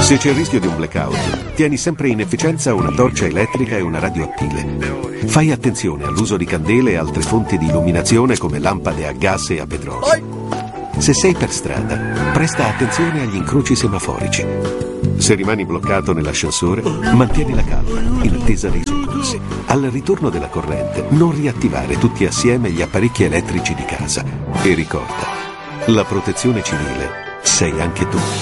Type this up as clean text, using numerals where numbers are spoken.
Se c'è il rischio di un blackout, tieni sempre in efficienza una torcia elettrica e una radioattile. Fai attenzione all'uso di candele e altre fonti di illuminazione come lampade a gas e a petrolio. Se sei per strada, presta attenzione agli incroci semaforici. Se rimani bloccato nell'ascensore, mantieni la calma, in attesa dei soccorsi. Al ritorno della corrente, non riattivare tutti assieme gli apparecchi elettrici di casa. E ricorda, la protezione civile sei anche tu.